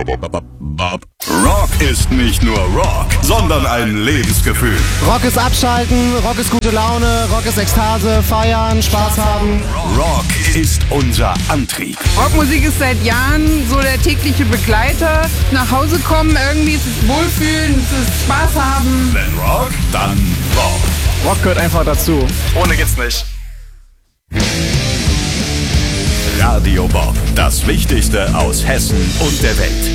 Rock ist nicht nur Rock, sondern ein Lebensgefühl. Rock ist abschalten, Rock ist gute Laune, Rock ist Ekstase, feiern, Spaß haben. Rock ist unser Antrieb. Rockmusik ist seit Jahren so der tägliche Begleiter. Nach Hause kommen, irgendwie ist es Wohlfühlen, es ist Spaß haben. Wenn Rock, dann Bob. Rock gehört einfach dazu. Ohne geht's nicht. Radio Bob, das Wichtigste aus Hessen und der Welt.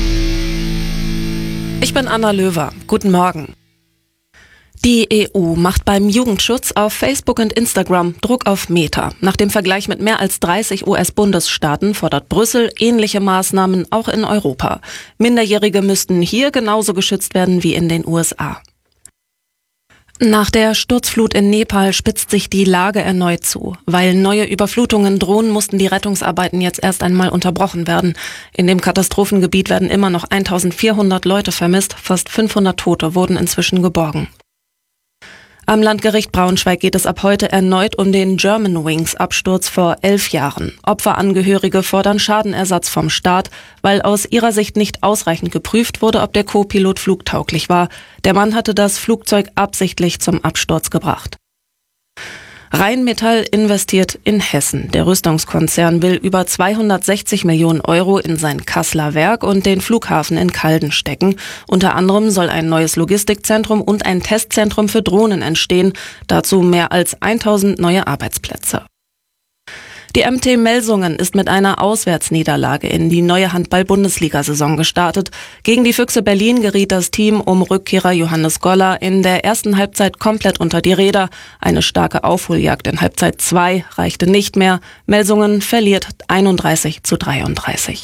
Ich bin Anna Löwer. Guten Morgen. Die EU macht beim Jugendschutz auf Facebook und Instagram Druck auf Meta. Nach dem Vergleich mit mehr als 30 US-Bundesstaaten fordert Brüssel ähnliche Maßnahmen auch in Europa. Minderjährige müssten hier genauso geschützt werden wie in den USA. Nach der Sturzflut in Nepal spitzt sich die Lage erneut zu. Weil neue Überflutungen drohen, mussten die Rettungsarbeiten jetzt erst einmal unterbrochen werden. In dem Katastrophengebiet werden immer noch 1400 Leute vermisst, fast 500 Tote wurden inzwischen geborgen. Am Landgericht Braunschweig geht es ab heute erneut um den Germanwings-Absturz vor 11 Jahren. Opferangehörige fordern Schadenersatz vom Staat, weil aus ihrer Sicht nicht ausreichend geprüft wurde, ob der Co-Pilot flugtauglich war. Der Mann hatte das Flugzeug absichtlich zum Absturz gebracht. Rheinmetall investiert in Hessen. Der Rüstungskonzern will über 260 Millionen Euro in sein Kasseler Werk und den Flughafen in Calden stecken. Unter anderem soll ein neues Logistikzentrum und ein Testzentrum für Drohnen entstehen. Dazu mehr als 1000 neue Arbeitsplätze. Die MT Melsungen ist mit einer Auswärtsniederlage in die neue Handball-Bundesliga-Saison gestartet. Gegen die Füchse Berlin geriet das Team um Rückkehrer Johannes Goller in der ersten Halbzeit komplett unter die Räder. Eine starke Aufholjagd in Halbzeit 2 reichte nicht mehr. Melsungen verliert 31:33.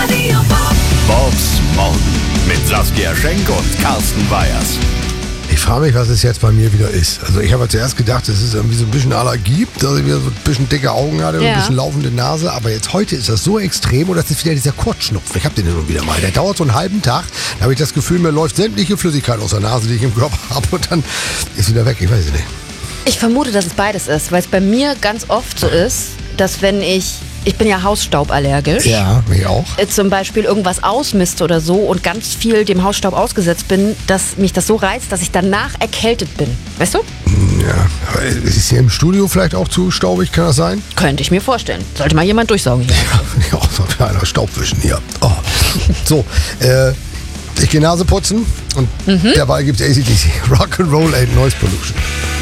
Bobs Morgen mit Saskia Schenk und Carsten Weyers. Ich frage mich, was es jetzt bei mir wieder ist. Also ich habe ja zuerst gedacht, es ist irgendwie so ein bisschen Allergie, dass ich wieder so ein bisschen dicke Augen hatte und ein bisschen laufende Nase. Aber jetzt heute ist das so extrem und das ist wieder dieser Kurzschnupfen. Ich habe den ja nun wieder mal. Der dauert so einen halben Tag. Da habe ich das Gefühl, mir läuft sämtliche Flüssigkeit aus der Nase, die ich im Körper habe. Und dann ist wieder weg. Ich weiß es nicht. Ich vermute, dass es beides ist, weil es bei mir ganz oft so ist, dass wenn ich bin ja hausstauballergisch. Ja, ich auch. Zum Beispiel irgendwas ausmiste oder so und ganz viel dem Hausstaub ausgesetzt bin, dass mich das so reizt, dass ich danach erkältet bin. Weißt du? Ja, aber ist es hier im Studio vielleicht auch zu staubig, kann das sein? Könnte ich mir vorstellen. Sollte mal jemand durchsaugen hier. Ja, auch so einer Staubwischen hier. Oh. So, ich gehe Nase putzen und derweil gibt es ACDC. Rock'n'Roll ain't Noise Pollution.